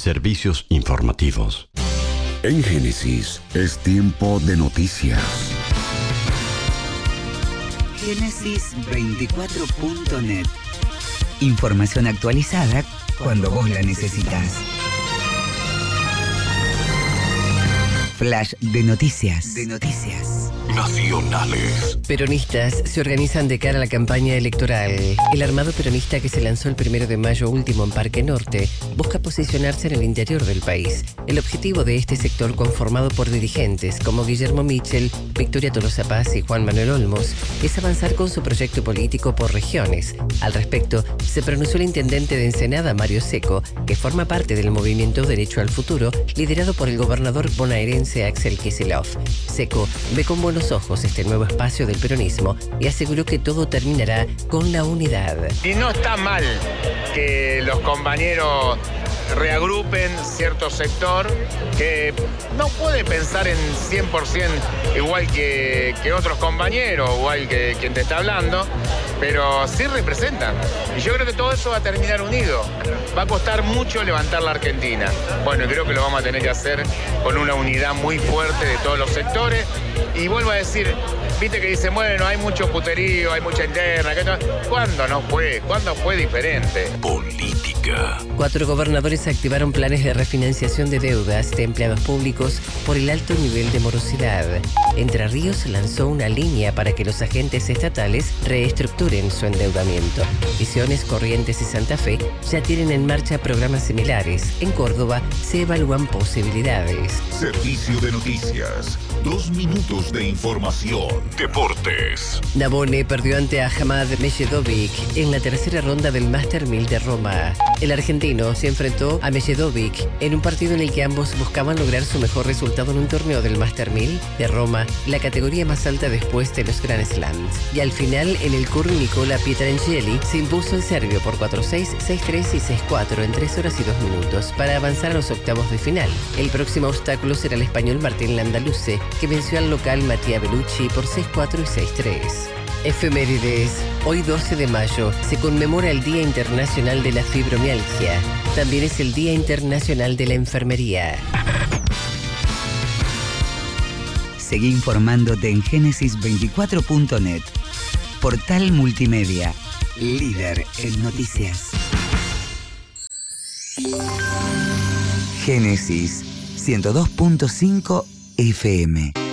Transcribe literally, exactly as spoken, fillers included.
servicios informativos. En Génesis es tiempo de noticias. Génesis veinticuatro punto net. Información actualizada cuando vos la necesitas. Flash de noticias. De noticias. Nacionales. Peronistas se organizan de cara a la campaña electoral. El armado peronista que se lanzó el primero de mayo último en Parque Norte busca posicionarse en el interior del país. El objetivo de este sector, conformado por dirigentes como Guillermo Michel, Victoria Tolosa Paz y Juan Manuel Olmos, es avanzar con su proyecto político por regiones. Al respecto, se pronunció el intendente de Ensenada, Mario Seco, que forma parte del movimiento Derecho al Futuro, liderado por el gobernador bonaerense Axel Kicillof. Seco ve con buenos ojos este nuevo espacio del peronismo y aseguró que todo terminará con la unidad. Y no está mal que los compañeros reagrupen cierto sector que no puede pensar en cien por ciento igual que, que otros compañeros, igual que quien te está hablando, pero sí representan. Y yo creo que todo eso va a terminar unido. Va a costar mucho levantar la Argentina. Bueno, creo que lo vamos a tener que hacer con una unidad muy fuerte de todos los sectores. Y vuelvo a decir, viste que dicen, bueno, hay mucho puterío, hay mucha interna. Que no... ¿Cuándo no fue? ¿Cuándo fue diferente? Política. Cuatro gobernadores activaron planes de refinanciación de deudas de empleados públicos por el alto nivel de morosidad. Entre Ríos lanzó una línea para que los agentes estatales reestructuren su endeudamiento. Misiones, Corrientes y Santa Fe ya tienen en marcha programas similares. En Córdoba se evalúan posibilidades. Servicio de noticias. Dos minutos de información. Deportes. Navone perdió ante Ahmad Mejedovic en la tercera ronda del Master mil de Roma. El argentino se enfrentó a Mejedovic en un partido en el que ambos buscaban lograr su mejor resultado en un torneo del Master mil de Roma, la categoría más alta después de los Grand Slams. Y al final, en el curling, Nicola Pietrangeli se impuso el serbio por cuatro seis, seis tres y seis cuatro en tres horas y dos minutos para avanzar a los octavos de final. El próximo obstáculo será el español Martín Landaluce, que venció al local Mattia Bellucci por seis cuatro y seis tres. Efemérides. Hoy doce de mayo se conmemora el Día Internacional de la Fibromialgia. También es el Día Internacional de la Enfermería. Seguí informándote en Génesis veinticuatro punto net. Portal multimedia, líder en noticias. Génesis ciento dos punto cinco F M.